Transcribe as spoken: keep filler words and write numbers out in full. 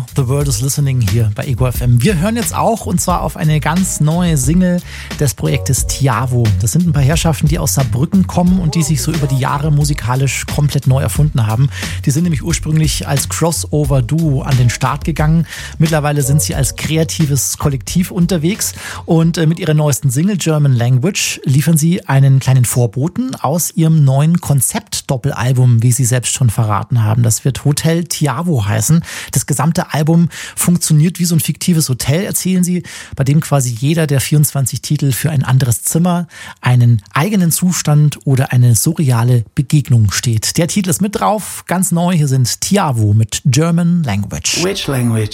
Tiavo, The World is Listening hier bei Ego F M. Wir hören jetzt auch, und zwar auf eine ganz neue Single des Projektes Tiavo. Das sind ein paar Herrschaften, die aus Saarbrücken kommen und die sich so über die Jahre musikalisch komplett neu erfunden haben. Die sind nämlich ursprünglich als Crossover-Duo an den Start gegangen. Mittlerweile sind sie als kreatives Kollektiv unterwegs und mit ihrer neuesten Single German Language liefern sie einen kleinen Vorboten aus ihrem neuen Konzept-Doppelalbum, wie sie selbst schon verraten haben. Das wird Hotel Tiavo heißen. Das gesamte Album funktioniert wie so ein fiktives Hotel, erzählen sie, bei dem quasi jeder der vierundzwanzig Titel für ein anderes Zimmer, einen eigenen Zustand oder eine surreale Begegnung steht. Der Titel ist mit drauf, ganz neu. Hier sind Tiavo mit German Language. Which language?